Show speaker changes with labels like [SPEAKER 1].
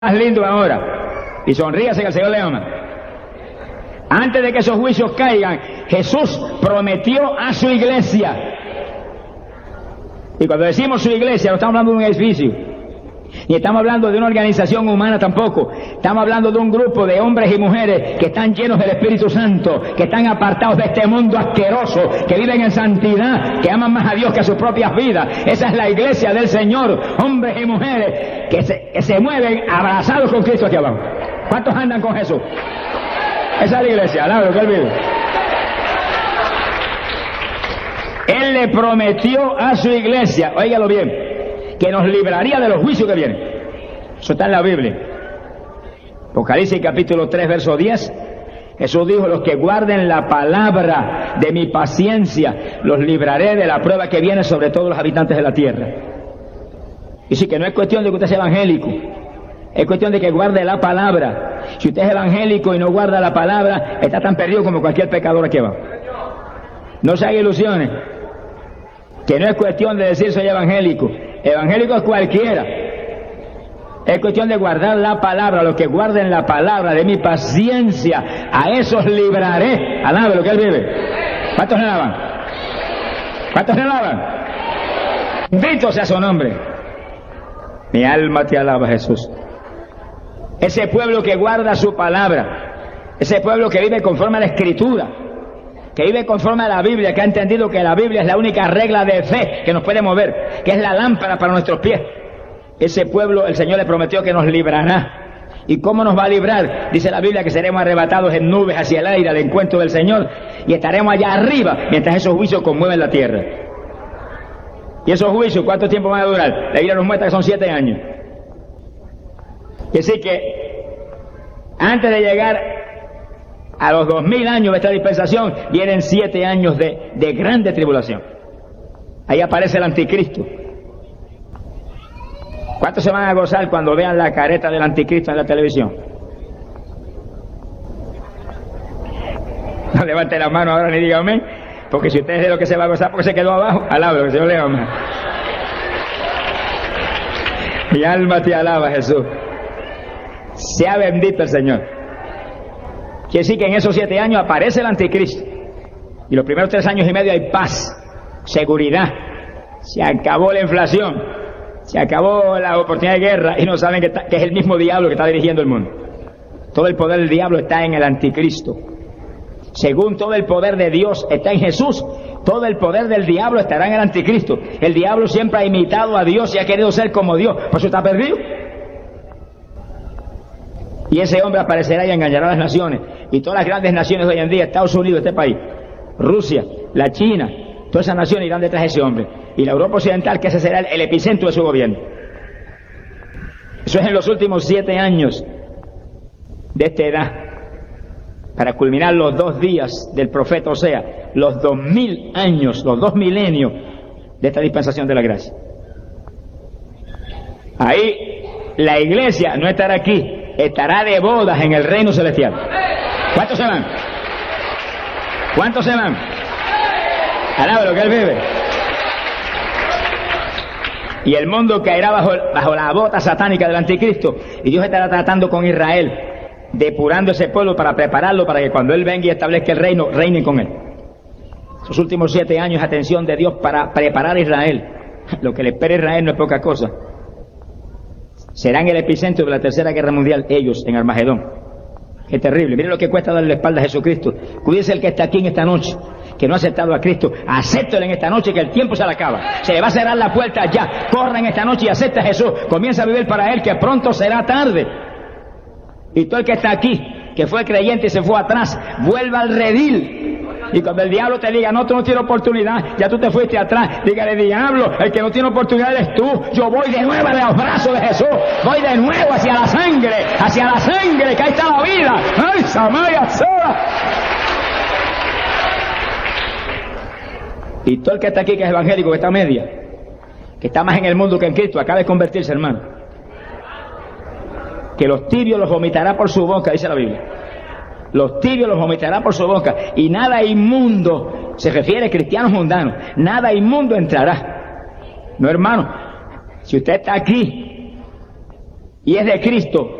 [SPEAKER 1] más lindo ahora y sonríase que el Señor le ama. Antes de que esos juicios caigan, Jesús prometió a su iglesia. Y cuando decimos su iglesia, no estamos hablando de un edificio, ni estamos hablando de una organización humana tampoco. Estamos hablando de un grupo de hombres y mujeres que están llenos del Espíritu Santo, que están apartados de este mundo asqueroso, que viven en santidad, que aman más a Dios que a sus propias vidas. Esa es la iglesia del Señor, hombres y mujeres que se mueven abrazados con Cristo aquí abajo. ¿Cuántos andan con Jesús? Esa es la iglesia, alaba lo que Él vive. Él le prometió a su iglesia, óigalo bien, que nos libraría de los juicios que vienen. Eso está en la Biblia. Apocalipsis capítulo 3, verso 10. Jesús dijo: los que guarden la palabra de mi paciencia, los libraré de la prueba que viene sobre todos los habitantes de la tierra. Y sí, que no es cuestión de que usted sea evangélico, es cuestión de que guarde la palabra. Si usted es evangélico y no guarda la palabra, está tan perdido como cualquier pecador aquí abajo. No se haga ilusiones, que no es cuestión de decir soy evangélico. Evangélico es cualquiera. Es cuestión de guardar la palabra. Los que guarden la palabra de mi paciencia, a esos libraré. Alabe lo que Él vive. ¿Cuántos le alaban? ¿Cuántos le alaban? Bendito sea su nombre. Mi alma te alaba, Jesús. Ese pueblo que guarda su palabra, ese pueblo que vive conforme a la Escritura, que vive conforme a la Biblia, que ha entendido que la Biblia es la única regla de fe que nos puede mover, que es la lámpara para nuestros pies. Ese pueblo, el Señor le prometió que nos librará. ¿Y cómo nos va a librar? Dice la Biblia que seremos arrebatados en nubes hacia el aire al encuentro del Señor, y estaremos allá arriba mientras esos juicios conmueven la tierra. ¿Y esos juicios cuánto tiempo van a durar? La Biblia nos muestra que son 7 años. Y así que antes de llegar a los 2000 años de esta dispensación, vienen 7 años de grande tribulación. Ahí aparece el anticristo. ¿Cuántos se van a gozar cuando vean la careta del anticristo en la televisión? No levante la mano ahora ni diga amén, porque si usted es de lo que se va a gozar porque se quedó abajo, alaba lo que el Señor le ama. Mi alma te alaba, Jesús. Sea bendito el Señor. Quiere decir que en esos 7 años aparece el anticristo. Y los primeros 3 años y medio hay paz, seguridad. Se acabó la inflación, se acabó la oportunidad de guerra y no saben que es el mismo diablo que está dirigiendo el mundo. Todo el poder del diablo está en el anticristo. Según todo el poder de Dios está en Jesús, todo el poder del diablo estará en el anticristo. El diablo siempre ha imitado a Dios y ha querido ser como Dios, por eso está perdido. Y ese hombre aparecerá y engañará a las naciones. Y todas las grandes naciones de hoy en día, Estados Unidos, este país, Rusia, la China, todas esas naciones irán detrás de ese hombre. Y la Europa Occidental, que ese será el epicentro de su gobierno. Eso es en los últimos 7 años de esta edad, para culminar los 2 días del profeta, o sea, los 2000 años, los 2 milenios de esta dispensación de la gracia. Ahí la iglesia no estará aquí, estará de bodas en el reino celestial. ¿Cuántos se van? ¿Cuántos se van? Alaba lo que Él vive. Y el mundo caerá bajo la bota satánica del anticristo, y Dios estará tratando con Israel, depurando ese pueblo para prepararlo para que cuando Él venga y establezca el reino, reinen con Él. Esos últimos 7 años, atención de Dios para preparar a Israel. Lo que le espera a Israel no es poca cosa. Serán el epicentro de la tercera guerra mundial ellos en Armagedón. Qué terrible. Mire lo que cuesta darle la espalda a Jesucristo. Cuídese el que está aquí en esta noche, que no ha aceptado a Cristo. Acéptelo en esta noche, que el tiempo se le acaba. Se le va a cerrar la puerta ya. Corra en esta noche y acepta a Jesús. Comienza a vivir para Él, que pronto será tarde. Y todo el que está aquí, que fue creyente y se fue atrás, vuelva al redil. Y cuando el diablo te diga, no, tú no tienes oportunidad, ya tú te fuiste atrás, dígale: diablo, el que no tiene oportunidad eres tú. Yo voy de nuevo a los brazos de Jesús, voy de nuevo hacia la sangre, que ahí está la vida. ¡Ay, Samaya Sola! Y todo el que está aquí, que es evangélico, que está a media, que está más en el mundo que en Cristo, acaba de convertirse, hermano. Que los tibios los vomitará por su boca, dice la Biblia. Los tibios los vomitará por su boca, y nada inmundo, se refiere a cristianos mundanos, nada inmundo entrará. No, hermano, si usted está aquí y es de Cristo,